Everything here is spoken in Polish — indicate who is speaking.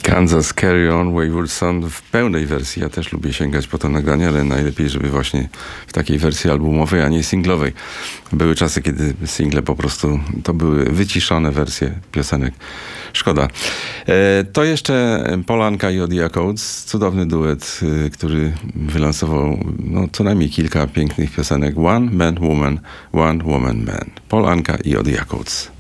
Speaker 1: Kansas Carry On Wayward Son w pełnej wersji. Ja też lubię sięgać po to nagranie, ale najlepiej, żeby właśnie w takiej wersji albumowej, a nie singlowej. Były czasy, kiedy single po prostu to były wyciszone wersje piosenek. Szkoda. To jeszcze Polanka i Odia Codes. Cudowny duet, który wylansował co najmniej kilka pięknych piosenek. One Man Woman, One Woman Man. Polanka i Odia Codes.